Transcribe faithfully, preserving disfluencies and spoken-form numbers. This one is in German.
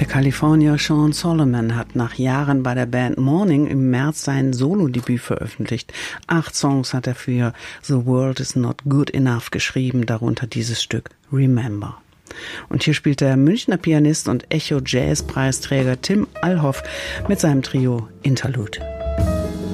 Der Kalifornier Sean Solomon hat nach Jahren bei der Band Morning im März sein Solo-Debüt veröffentlicht. Acht Songs hat er für The World Is Not Good Enough geschrieben, darunter dieses Stück Remember. Und hier spielt der Münchner Pianist und Echo-Jazz-Preisträger Tim Allhoff mit seinem Trio Interlude.